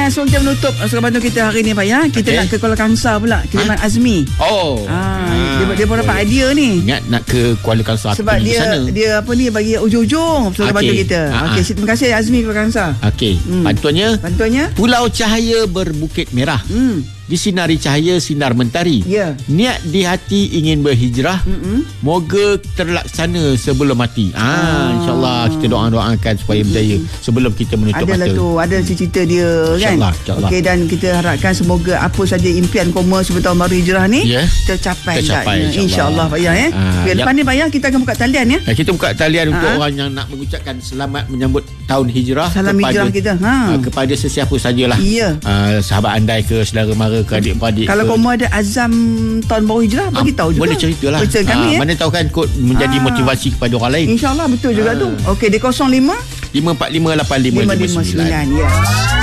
So kita menutup Surat Bantu kita hari ni Pak ya. Kita nak ke Kuala Kangsar pula. Kita nak Azmi. Dia pun dapat idea ni. Ingat nak ke Kuala Kangsar. Sebab dia apa ni bagi ujung-ujung Surat Bantu kita. Okey, terima kasih Azmi Kuala Kangsar. Okey, Bantuannya Pulau Cahaya Berbukit Merah. Disinari cahaya sinar mentari. Niat di hati ingin berhijrah. Moga terlaksana sebelum mati. InsyaAllah kita doakan supaya berjaya sebelum kita menutup mata. Adalah tu, ada cerita dia kan. InsyaAllah. Okey, dan kita harapkan semoga apa saja impian koma sebelum tahun baru hijrah ni tercapai InsyaAllah Pak Ya. Lepas ni Pak Ya, kita akan buka talian ya. Kita buka talian untuk orang yang nak mengucapkan selamat menyambut tahun hijrah. Salam hijrah kita. Kepada sesiapa sajalah. Sahabat andai ke, saudara mara ke, adik-beradik. Kalau koma ada azam tahun baru hijrah, bagi tahu juga. Boleh ceritalah. Mana tahu kan kod menjadi motivasi kepada orang lain. InsyaAllah betul juga tu. Okey, di 05 545 8559.